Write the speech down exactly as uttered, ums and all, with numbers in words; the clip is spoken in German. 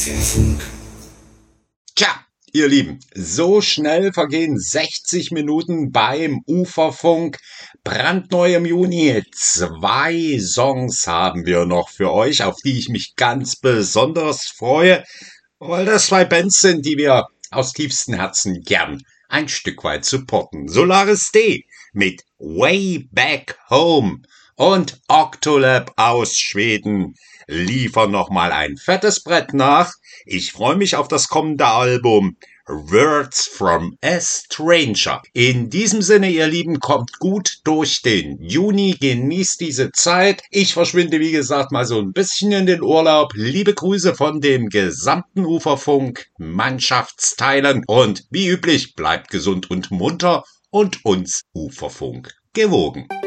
Uferfunk. Tja, ihr Lieben, so schnell vergehen sechzig Minuten beim Uferfunk. Brandneu im Juni. Zwei Songs haben wir noch für euch, auf die ich mich ganz besonders freue, weil das zwei Bands sind, die wir aus tiefstem Herzen gern ein Stück weit supporten. Solaris D mit Way Back Home und Octolab aus Schweden liefern nochmal ein fettes Brett nach. Ich freue mich auf das kommende Album Words from a Stranger. In diesem Sinne, ihr Lieben, kommt gut durch den Juni, genießt diese Zeit. Ich verschwinde, wie gesagt, mal so ein bisschen in den Urlaub. Liebe Grüße von dem gesamten Uferfunk, Mannschaftsteilen und wie üblich, bleibt gesund und munter und uns Uferfunk gewogen.